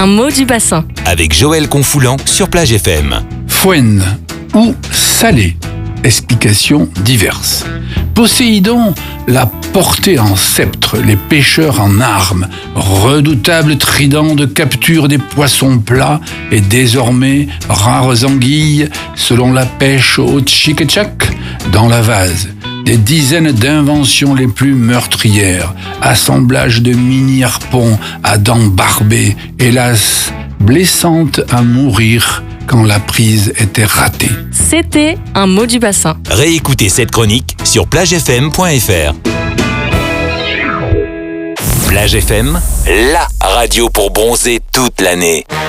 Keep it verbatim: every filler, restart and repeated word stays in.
un mot du bassin. Avec Joël Confoulant sur Plage F M. Fouenne ou salé. Explications diverses. Poséidon l'a porté en sceptre, les pêcheurs en armes, redoutable trident de capture des poissons plats et désormais rares anguilles, selon la pêche au tchik-tchak, dans la vase. Des dizaines d'inventions les plus meurtrières, assemblage de mini-harpons à dents barbées, hélas, blessantes à mourir quand la prise était ratée. C'était un mot du bassin. Réécoutez cette chronique sur plage f m point f r. Plage F M, la radio pour bronzer toute l'année.